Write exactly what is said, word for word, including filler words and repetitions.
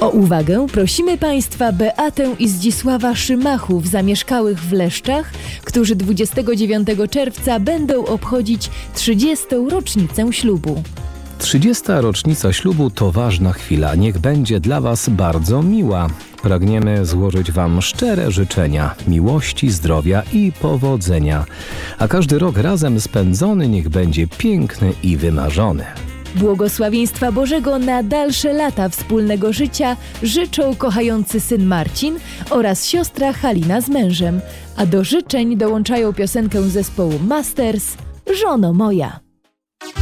O uwagę prosimy Państwa Beatę i Zdzisława Szymachów, zamieszkałych w Leszczach, którzy dwudziestego dziewiątego czerwca będą obchodzić trzydziestą rocznicę ślubu. trzydziesta rocznica ślubu to ważna chwila. Niech będzie dla Was bardzo miła. Pragniemy złożyć Wam szczere życzenia miłości, zdrowia i powodzenia. A każdy rok razem spędzony niech będzie piękny i wymarzony. Błogosławieństwa Bożego na dalsze lata wspólnego życia życzą kochający syn Marcin oraz siostra Halina z mężem, a do życzeń dołączają piosenkę zespołu Masters „Żono moja”.